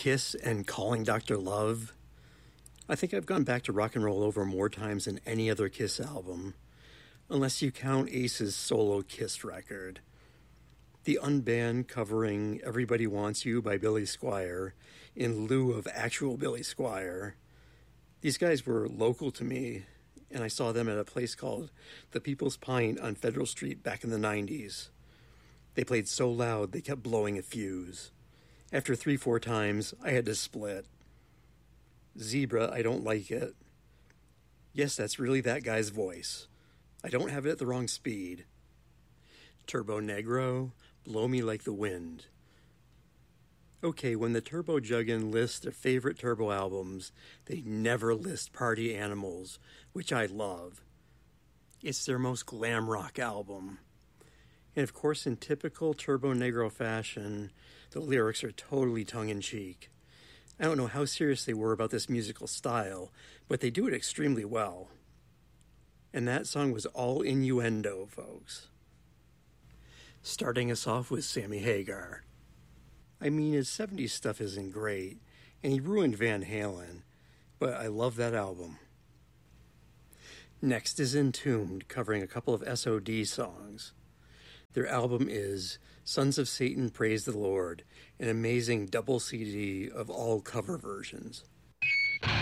Kiss and Calling Dr. Love. I think I've gone back to rock and roll over more times than any other Kiss album, unless you count Ace's solo Kiss record. The unbanned covering Everybody Wants You by Billy Squier in lieu of actual Billy Squier. These guys were local to me, and I saw them at a place called the People's Pint on Federal Street back in the 90s. They played so loud they kept blowing a fuse. After 3-4 times, I had to split. Zebra, I don't like it. Yes, that's really that guy's voice. I don't have it at the wrong speed. Turbo Negro, Blow Me Like the Wind. Okay, when the Turbo Juggin lists their favorite Turbo albums, they never list Party Animals, which I love. It's their most glam rock album. And of course, in typical Turbo Negro fashion, the lyrics are totally tongue-in-cheek. I don't know how serious they were about this musical style, but they do it extremely well. And that song was all innuendo, folks. Starting us off with Sammy Hagar. I mean, his 70s stuff isn't great, and he ruined Van Halen, but I love that album. Next is Entombed, covering a couple of SOD songs. Their album is Sons of Satan Praise the Lord, an amazing double CD of all cover versions.